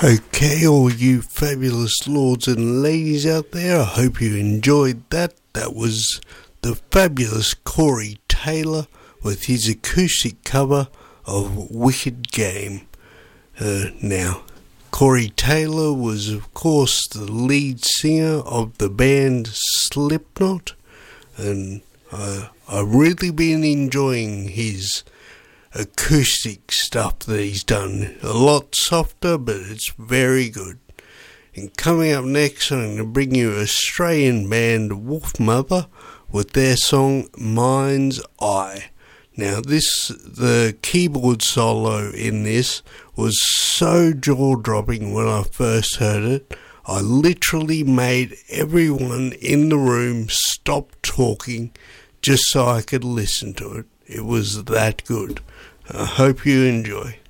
Okay, all you fabulous lords and ladies out there, I hope you enjoyed that. That was the fabulous Corey Taylor with his acoustic cover of Wicked Game. Now, Corey Taylor was, of course, the lead singer of the band Slipknot, and I've really been enjoying his acoustic stuff that he's done. A lot softer, but it's very good. And coming up next, I'm going to bring you Australian band Wolfmother with their song Mind's Eye. Now, the keyboard solo in this was so jaw-dropping when I first heard it. I literally made everyone in the room stop talking just so I could listen to it. It was that good. I hope you enjoy.